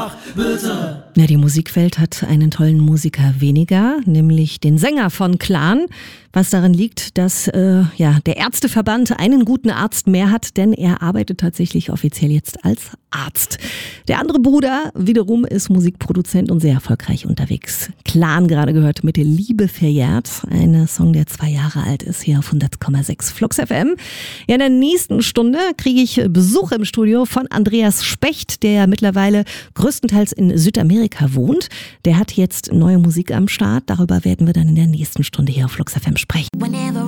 einfach bitte. Ja, die Musikwelt hat einen tollen Musiker weniger, nämlich den Sänger von Clan. Was daran liegt, dass der Ärzteverband einen guten Arzt mehr hat, denn er arbeitet tatsächlich offiziell jetzt als Arzt. Der andere Bruder wiederum ist Musikproduzent und sehr erfolgreich unterwegs. Clan gerade gehört mit Liebe verjährt, ein Song, der 2 Jahre alt ist, hier auf 100,6 Flux FM. Ja, in der nächsten Stunde kriege ich Besuch im Studio von Andreas Specht, der mittlerweile größtenteils in Südamerika wohnt. Der hat jetzt neue Musik am Start. Darüber werden wir dann in der nächsten Stunde hier auf Flux FM sprechen.